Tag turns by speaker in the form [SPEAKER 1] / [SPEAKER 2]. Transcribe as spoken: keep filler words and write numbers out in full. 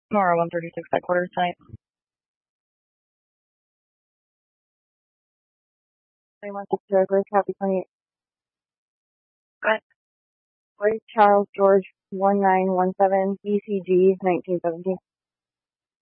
[SPEAKER 1] Nora one thirty-six headquarters tonight.
[SPEAKER 2] twenty-one October, copy twenty-eight.
[SPEAKER 1] Go ahead.
[SPEAKER 2] Ray Charles George one nine one seven, E C G nineteen seventeen.